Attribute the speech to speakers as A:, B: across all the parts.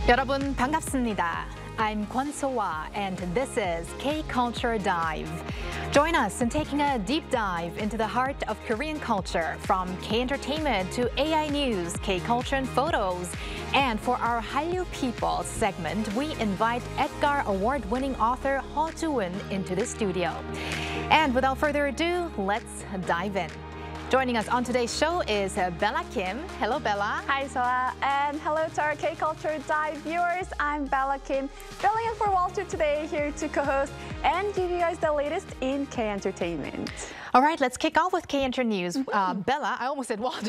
A: 여러분 반갑습니다. I'm Kwon So-wa and this is K-Culture Dive. Join us in taking a deep dive into the heart of Korean culture, from K-entertainment to AI news, K-culture and photos. And for our Hallyu People segment, we invite Edgar Award-winning author Ho Joo-eun into the studio. And without further ado, let's dive in. Joining us on today's show is Bella Kim. Hello, Bella.
B: Hi, Soa, and hello to our K-Culture Dive viewers. I'm Bella Kim, filling in for Walter today, here to co-host and give you guys the latest in K-entertainment.
A: All right, let's kick off with K-Enter News. Bella, I almost said Walter.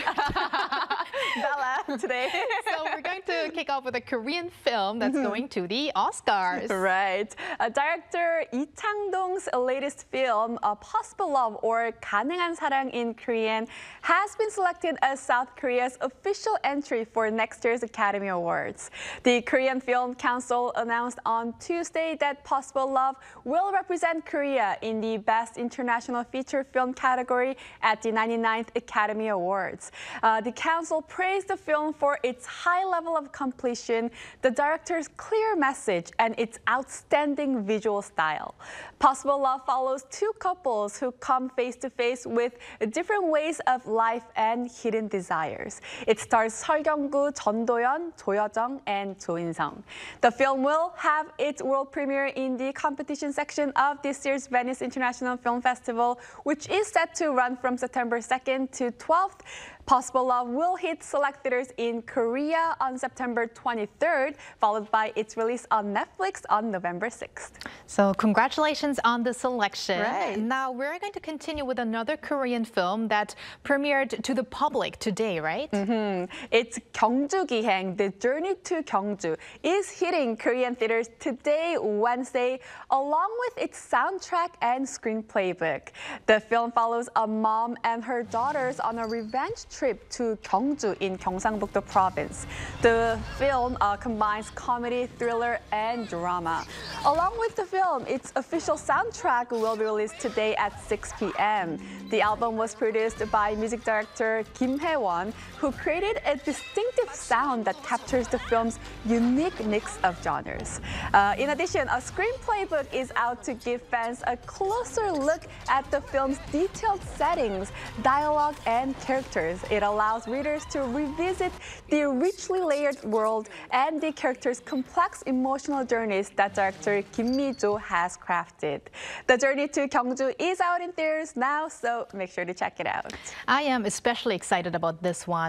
B: Bella today.
A: So we're going to kick off with a Korean film that's going to the Oscars.
B: Right. Director Lee Chang-dong's latest film, Possible Love or 가능한 사랑 in Korean, has been selected as South Korea's official entry for next year's Academy Awards. The Korean Film Council announced on Tuesday that Possible Love will represent Korea in the Best International Feature Film category at the 99th Academy Awards. The council praised the film for its high level of completion, the director's clear message, and its outstanding visual style. Possible Love follows two couples who come face to face with different ways of life and hidden desires. It stars 설경구, 전도연, 조여정, and Jo In-sung. The film will have its world premiere in the competition section of this year's Venice International Film Festival, which is set to run from September 2nd to 12th. Possible Love will hit select theaters in Korea on September 23rd, followed by its release on Netflix on November 6th.
A: So congratulations on the selection.
B: Right.
A: Now we're going to continue with another Korean film that premiered to the public today, right?
B: It's 경주기행, The Journey to Gyeongju, is hitting Korean theaters today, Wednesday, along with its soundtrack and screenplay book. The film follows a mom and her daughters on a revenge trip to Gyeongju in Gyeongsangbuk-do province. The film combines comedy, thriller, and drama. Along with the film, its official soundtrack will be released today at 6 p.m. The album was produced by music director Kim Hae-won, who created a distinctive sound that captures the film's unique mix of genres. In addition, a screenplay book is out to give fans a closer look at the film's detailed settings, dialogue, and characters. It allows readers to revisit the richly layered world and the characters' complex emotional journeys that director Kim Mi-jo has crafted. The Journey to Gyeongju is out in theaters now, so make sure to check it out.
A: I am especially excited about this one.